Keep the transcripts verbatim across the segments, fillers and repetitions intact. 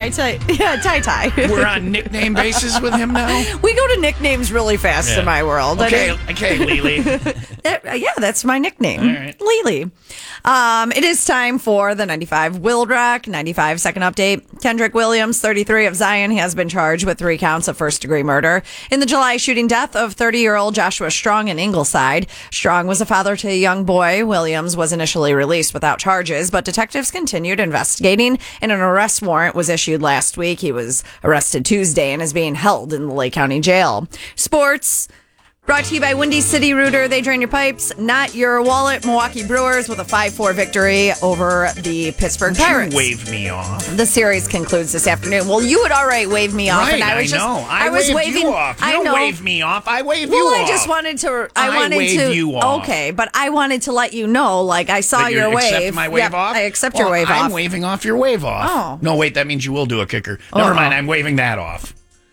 I say, yeah, Ty Ty. We're on nickname basis with him now? We go to nicknames really fast Yeah. in my world. Okay, I mean, okay, Lily. that- yeah, that's my nickname. All right. Lily. Um, it is time for the ninety-five Will Rock ninety-five second update. Kendrick Williams, thirty-three, of Zion, has been charged with three counts of first-degree murder in the July shooting death of thirty-year-old Joshua Strong in Ingleside. Strong was a father to a young boy. Williams was initially released without charges, but detectives continued investigating, and an arrest warrant was issued last week. He was arrested Tuesday and is being held in the Lake County Jail. Sports. Brought to you by Windy City Rooter. They drain your pipes, not your wallet. Milwaukee Brewers with a five four victory over the Pittsburgh Pirates. You wave me off. The series concludes this afternoon. Well, you had already waved me off, Right, and I was I just know. I, I was waved waving you off. You I don't know. wave me off. I wave well, you I off. just wanted to. I, I wanted waved to. you off. Okay, but I wanted to let you know. Like I saw That you your wave. accept my wave Yep, off? I accept Well, your wave I'm off. waving off your wave off. Oh. No, wait, that means you will do a kicker. Never Uh-oh. mind, I'm waving that off.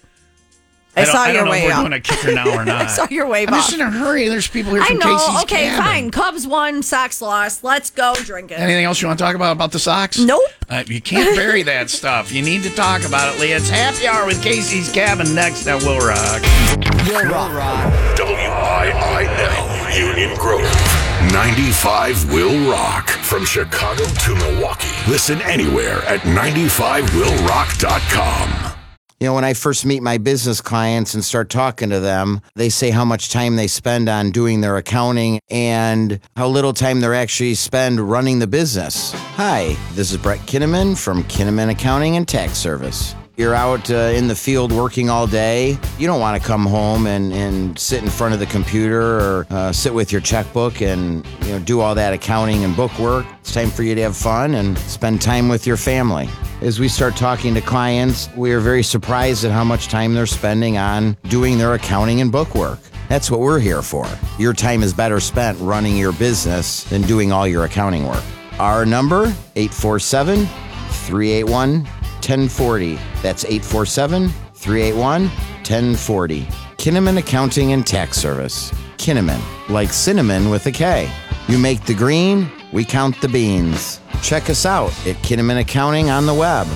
I, don't- saw I your don't know wave if we're off. doing a kicker now or not. I saw your wave I'm off. just in a hurry. There's people here I from know. Casey's Okay, Cabin. fine. Cubs won. Sox lost. Let's go drink it. Anything else you want to talk about about the Sox? Nope. Uh, you can't bury that stuff. You need to talk about it, Leah. It's Happy Hour with Casey's Cabin next at Will Rock. Will Rock. W I I L, Union Grove. ninety-five Will Rock. From Chicago to Milwaukee. Listen anywhere at ninety-five will rock dot com. You know, when I first meet my business clients and start talking to them, they say how much time they spend on doing their accounting and how little time they actually spend running the business. Hi, this is Brett Kinnaman from Kinnaman Accounting and Tax Service. You're out uh, in the field working all day. You don't want to come home and, and sit in front of the computer or uh, sit with your checkbook and you know do all that accounting and book work. It's time for you to have fun and spend time with your family. As we start talking to clients, we are very surprised at how much time they're spending on doing their accounting and book work. That's what we're here for. Your time is better spent running your business than doing all your accounting work. Our number, eight four seven, three eight one, one zero four zero. That's eight four seven, three eight one, one zero four zero. Kinnaman Accounting and Tax Service. Kinnaman, like cinnamon with a K. You make the green, we count the beans. Check us out at Kinnaman Accounting on the web.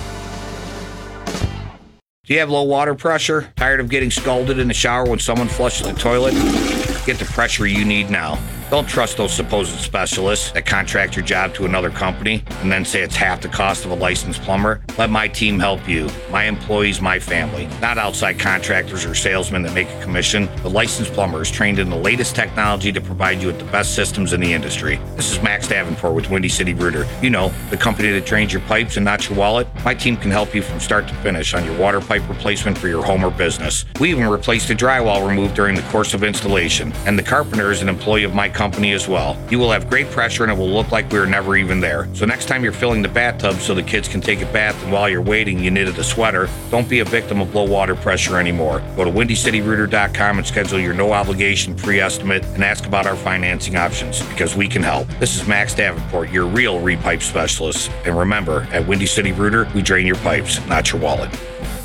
Do you have low water pressure? Tired of getting scalded in the shower when someone flushes the toilet? Get the pressure you need now. Don't trust those supposed specialists that contract your job to another company and then say it's half the cost of a licensed plumber. Let my team help you. My employees, my family. Not outside contractors or salesmen that make a commission. The licensed plumber is trained in the latest technology to provide you with the best systems in the industry. This is Max Davenport with Windy City Rooter. You know, the company that drains your pipes and not your wallet. My team can help you from start to finish on your water pipe replacement for your home or business. We even replaced the drywall removed during the course of installation. And the carpenter is an employee of my company as well. You will have great pressure and it will look like we were never even there. So next time you're filling the bathtub so the kids can take a bath and while you're waiting you knitted a sweater, don't be a victim of low water pressure anymore. Go to windy city rooter dot com and schedule your no obligation free estimate and ask about our financing options because we can help. This is Max Davenport, your real repipe specialist. And remember, at Windy City Rooter, we drain your pipes, not your wallet.